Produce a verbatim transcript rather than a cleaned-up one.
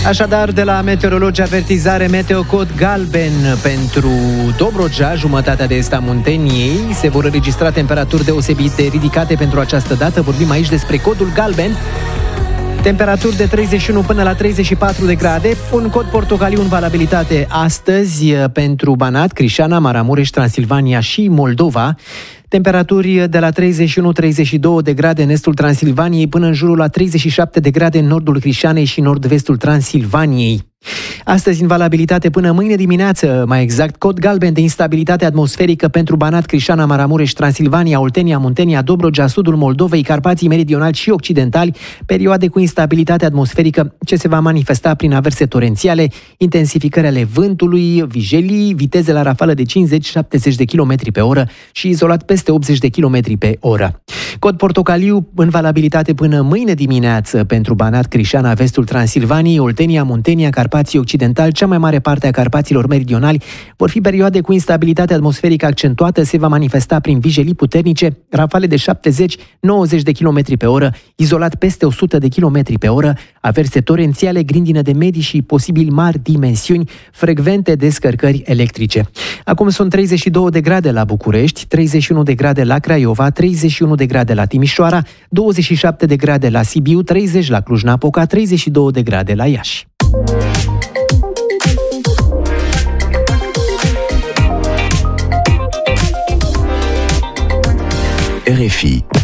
Așadar, de la meteorologi, avertizare meteo cod galben pentru Dobrogea, jumătatea de est a Munteniei. Se vor înregistra temperaturi deosebit de ridicate pentru această dată. Vorbim aici despre codul galben. Temperaturi de treizeci și unu până la treizeci și patru de grade. Un cod portocaliu în valabilitate astăzi pentru Banat, Crișana, Maramureș, Transilvania și Moldova. Temperaturi de la treizeci și unu treizeci și doi de grade în estul Transilvaniei până în jurul la treizeci și șapte de grade în nordul Crișanei și nord-vestul Transilvaniei. Astăzi în valabilitate până mâine dimineață, mai exact, cod galben de instabilitate atmosferică pentru Banat, Crișana, Maramureș, Transilvania, Oltenia, Muntenia, Dobrogea, sudul Moldovei, Carpații meridionali și occidentali, perioade cu instabilitate atmosferică ce se va manifesta prin averse torențiale, intensificări ale vântului, vijelii, viteze la rafală de cincizeci șaptezeci de kilometri pe oră și izolat peste optzeci de kilometri pe oră. Cod portocaliu în valabilitate până mâine dimineață pentru Banat, Crișana, vestul Transilvaniei, Oltenia, Muntenia, Carpații occidentali, cea mai mare parte a Carpaților meridionali. Vor fi perioade cu instabilitate atmosferică accentuată, se va manifesta prin vijelii puternice, rafale de șaptezeci nouăzeci de kilometri pe oră, izolat peste o sută de kilometri pe oră, averse torențiale, grindină de medii și posibil mari dimensiuni, frecvente descărcări electrice. Acum sunt treizeci și două de grade la București, treizeci și unu de grade la Craiova, treizeci și unu de grade la Timișoara, douăzeci și șapte de grade la Sibiu, treizeci la Cluj-Napoca, treizeci și două de grade la Iași. R F I